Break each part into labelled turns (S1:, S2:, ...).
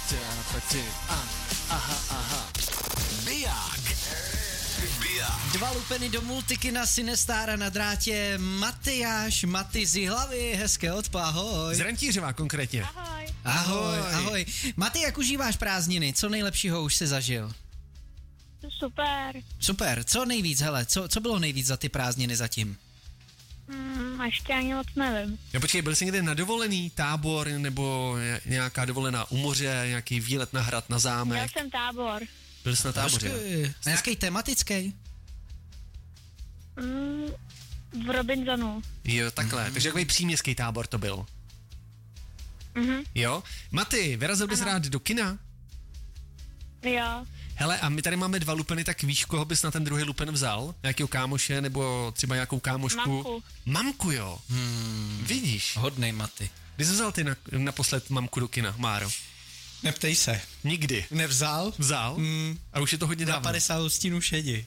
S1: Aha. Biják.
S2: 2 lupeny do multikina Sinestára na drátě. Maty z Jihlavy, hezké odpoledne.
S3: Z Rantířova konkrétně.
S2: Ahoj. Maty, jak užíváš prázdniny? Co nejlepšího už jsi zažil? Super, co nejvíc, hele, co bylo nejvíc za ty prázdniny zatím?
S4: Ještě ani moc nevím.
S3: No počkej, byl jsi někde na dovolený tábor, nebo nějaká dovolená u moře, nějaký výlet na hrad, na zámek?
S4: Měl jsem tábor.
S3: Byl jsi na táboře?
S2: Nějaký tematický?
S4: V Robinsonu.
S3: Jo, takhle, takže takový příměstský tábor to byl. Jo? Maty, vyrazil bys rád do kina?
S4: Jo.
S3: Hele, a my tady máme 2 lupeny, tak víš, koho bys na ten druhý lupen vzal? Nějakého kámoše, nebo třeba nějakou kámošku? Mamku, jo. Vidíš?
S2: Hodnej Maty.
S3: Kdy jsi vzal ty naposled mamku do kina, Máro?
S2: Neptej se.
S3: Nikdy.
S2: Nevzal?
S3: Vzal? A už je to hodně dávno.
S2: Na 50 hostinu šedi.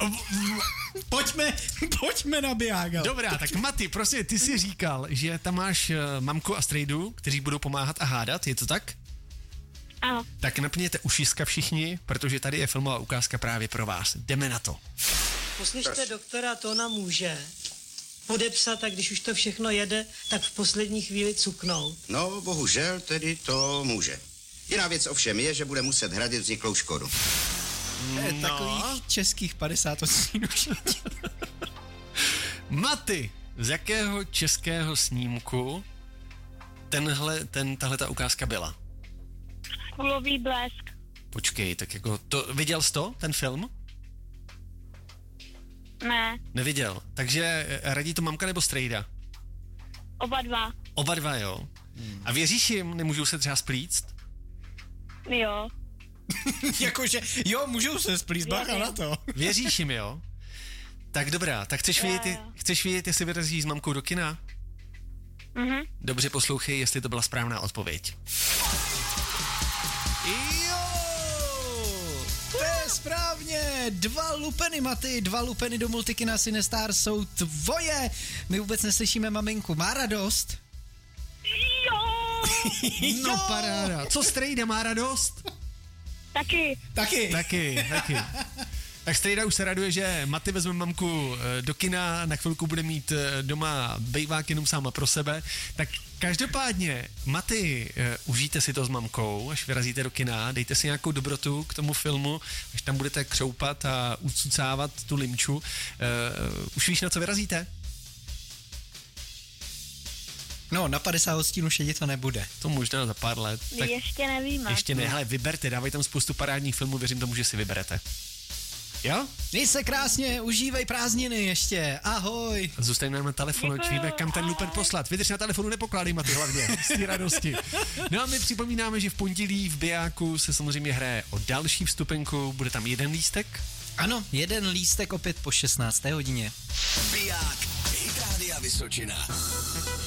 S2: Pojďme na biják.
S3: Dobrá, tak Maty, prosím, ty jsi říkal, že tam máš mamku a strejdu, kteří budou pomáhat a hádat, je to tak?
S4: Ano.
S3: Tak napněte ušiska všichni, protože tady je filmová ukázka právě pro vás. Jdeme na to.
S5: Poslyšte doktora, to ona může podepsat a když už to všechno jede, tak v poslední chvíli cuknou.
S6: No, bohužel tedy to může. Jiná věc ovšem je, že bude muset hradit vzniklou škodu.
S2: Takových českých 50 hostinu šedi.
S3: Maty, z jakého českého snímku tahle ta ukázka byla?
S4: Kulový blesk.
S3: Počkej, tak jako viděl jsi to, ten film?
S4: Ne.
S3: Neviděl. Takže radí to mamka nebo strejda?
S4: Oba dva,
S3: jo. A věříš jim, nemůžou se třeba splíct?
S4: Jo.
S2: Jakože, jo, můžou se splíct, bacha na to.
S3: Věříš jim, jo? Tak dobrá, tak chceš vědět, jestli vyrazíš s mamkou do kina? Dobře poslouchej, jestli to byla správná odpověď.
S2: Jo! To je správně! 2 lupeny, Maty, 2 lupeny do multikina Sinestar jsou tvoje. My vůbec neslyšíme maminku. Má radost?
S4: Jo!
S3: No paráda. Co strejda, má radost? Taky. Tak strejda už se raduje, že Maty vezme mamku do kina, na chvilku bude mít doma bejvák jenom sama pro sebe. Tak každopádně, Maty, užijte si to s mamkou, až vyrazíte do kina, dejte si nějakou dobrotu k tomu filmu, až tam budete křoupat a ucucávat tu limču. Už víš, na co vyrazíte?
S2: No, na 50 hostinu šedi to nebude.
S3: To možná za pár let.
S4: Tak ještě nevíme.
S3: Ještě ne, hele, vyberte, dávají tam spoustu parádních filmů, věřím tomu, že si vyberete. Jo?
S2: Měj se krásně, užívej prázdniny ještě, ahoj.
S3: Zůstaň nám na telefonu, ať víme, kam ten lupen poslat. Vydrž na telefonu, nepokládej, Maty, hlavně, z té radosti. No a my připomínáme, že v pondělí v Bijáku se samozřejmě hraje o další vstupenku, bude tam 1 lístek.
S2: Ano, 1 lístek opět po 16. hodině.
S1: Biják, Hit Rádia Vysočina.